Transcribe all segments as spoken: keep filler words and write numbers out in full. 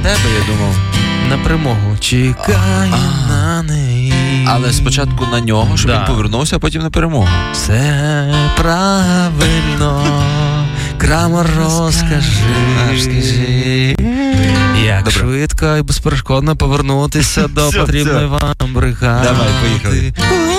тебе, я думав. На перемогу. Чекаю а, на неї. Але спочатку на нього, щоб да. він повернувся, а потім на перемогу. Все правильно, Крамер, розкажи. Розкажи. Як Добре. швидко і безперешкодно повернутися до все, потрібної все. вам бригади. Давай, поїхали.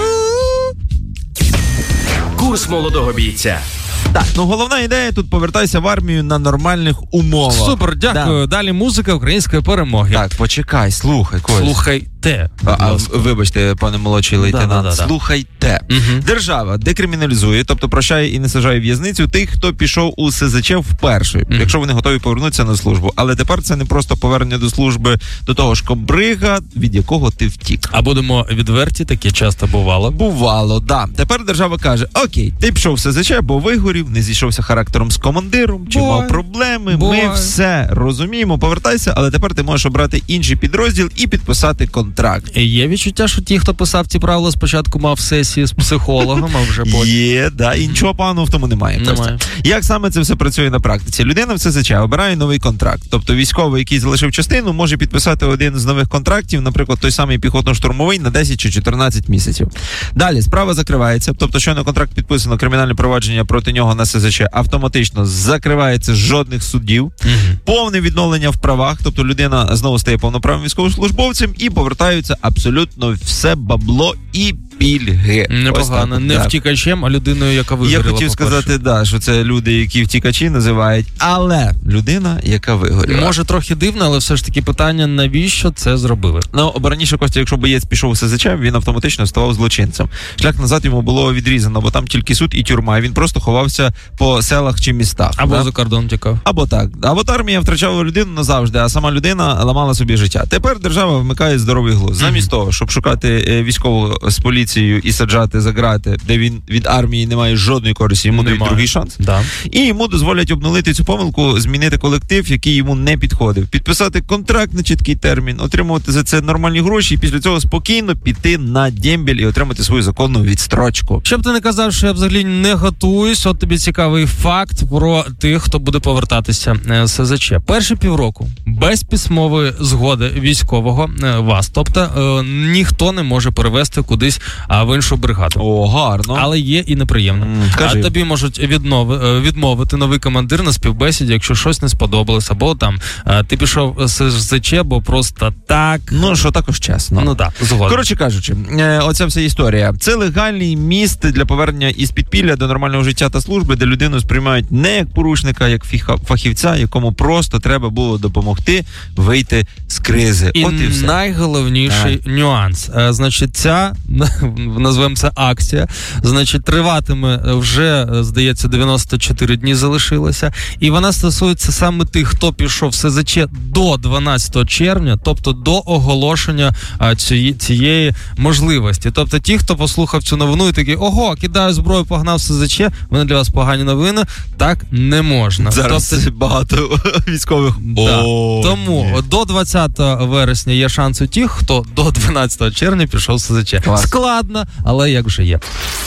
Курс молодого бійця. Так, ну головна ідея тут повертайся в армію на нормальних умовах. Супер, дякую. Да. Далі музика української перемоги. Так, почекай, слухай, Кость. Слухайте. А, а, вибачте, пане молодший лейтенант, да, да, да, слухайте. Угу. Держава декриміналізує, тобто прощає і не сажає в в'язницю тих, хто пішов у СЗЧ вперше, угу. якщо вони готові повернутися на службу. Але тепер це не просто повернення до служби до того ж кобрига, від якого ти втік. А будемо відверті, таке часто бувало. Бувало, да. Тепер держава каже, окей, ти пішов в СЗЧ, бо вигорів, не зійшовся характером з командиром, чи Бой. мав проблеми, Бой. ми все розуміємо, повертайся, але тепер ти можеш обрати інший підрозділ і підписати контракт. Є відчуття, що ті, хто писав ці правила, спочатку мав сесії з психологом, а вже потім... Є, да, і нічого поганого в тому немає. Немає. Як саме це все працює на практиці? Людина в СЗЧ обирає новий контракт. Тобто військовий, який залишив частину, може підписати один з нових контрактів, наприклад, той самий піхотно-штурмовий на десять чи чотирнадцять місяців. Далі справа закривається, тобто щойно контракт підписано, кримінальне провадження проти нього на СЗЧ автоматично закривається, жодних судів. Угу. Повне відновлення в правах, тобто людина знову стає повноправним військовослужбовцем і повертаються абсолютно все бабло і пільги. Непогано, не так. втікачем, а людиною, яка вигоріла. Я хотів сказати, да, що це люди, які втікачі називають, але людина, яка вигоріла. Може трохи дивно, але все ж таки питання, навіщо це зробили? Ну, раніше, Костя, якщо боєць пішов у СЗЧ, він автоматично ставав злочинцем. Шлях назад йому було відрізано, бо там тільки суд і тюрма, він просто ховався по селах чи містах. Або да? за кордон тікав. Або так. Або армія втрачала людину назавжди, а сама людина ламала собі життя. Тепер держава вмикає здоровий глузд. Замість mm-hmm. того, щоб шукати військового з поліцією і саджати за грати, де він від армії не має жодної користі, йому дають другий шанс. Да. І йому дозволять обнулити цю помилку, змінити колектив, який йому не підходив, підписати контракт на чіткий термін, отримувати за це нормальні гроші і після цього спокійно піти на дембель і отримати свою законну відстрочку. Щоб ти не казав, що я взагалі не готуюсь, от тобі цікавий факт про тих, хто буде повертатися з СЗЧ. Перші півроку без письмової згоди військового вас, тобто е, ніхто не може перевести кудись а, в іншу бригаду. О, гарно. Але є і неприємно. Mm, а тобі можуть віднови, відмовити новий командир на співбесіді, якщо щось не сподобалось, або там а, ти пішов з СЗЧ, бо просто так. Ну, що також чесно. Ну так, згодом. Коротше кажучи, е, оця вся історія. Це легальний міст для повернення із підпілля до нормального життя та служби, де людину сприймають не як порушника, як фахівця, якому просто треба було допомогти вийти з кризи. І, От і все. Найголовніший а. нюанс. А, значить, ця, назвемо це акція, значить, триватиме вже, здається, дев'яносто чотири дні залишилося, і вона стосується саме тих, хто пішов в СЗЧ до дванадцятого червня, тобто до оголошення а, цієї, цієї можливості. Тобто ті, хто послухав цю новину і такий, ого, кидаю зброю, погнав в СЗЧ, вони для вас погані новини, так не можна. Зараз тобто, багато військових. Да. Тому ні. До двадцятого вересня є шанс у тих, хто до дванадцятого червня пішов в СЗЧ. Клас. Складно, але як вже є.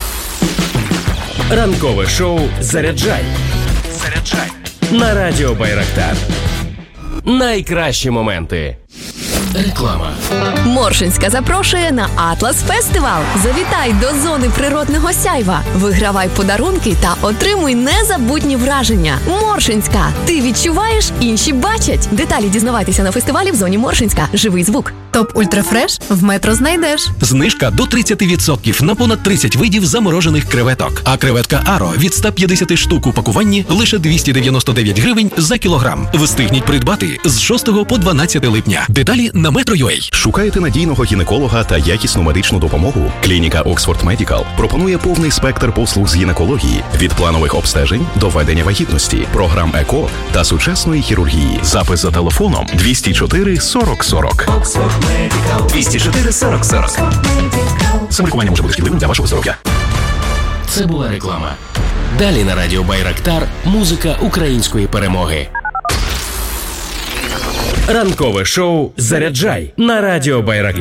Ранкове шоу «Заряджай». Заряджай. На радіо Байрактар. Найкращі моменти. Реклама. Моршинська запрошує на Атлас Фестивал. Завітай до зони природного сяйва. Вигравай подарунки та отримуй незабутні враження. Моршинська. Ти відчуваєш, інші бачать. Деталі дізнавайтеся на фестивалі в зоні Моршинська. Живий звук. Топ Ультрафреш в метро знайдеш. Знижка до тридцять відсотків на понад тридцять видів заморожених креветок. А креветка Аро від сто п'ятдесят штук у пакуванні лише двісті дев'яносто дев'ять гривень за кілограм. Ви встигніть придбати з шостого по дванадцяте липня. Деталі на Metro.ua. Шукаєте надійного гінеколога та якісну медичну допомогу? Клініка Oxford Medical пропонує повний спектр послуг з гінекології від планових обстежень до ведення вагітності, програм ЕКО та сучасної хірургії. Запис за телефоном двісті чотири сорок сорок. двісті чотири сорок сорок. Самолікування може бути шкідливим для вашого здоров'я. Це була реклама. Далі на радіо Байрактар музика української перемоги. Ранкове шоу «Заряджай» на радіо Байрактар.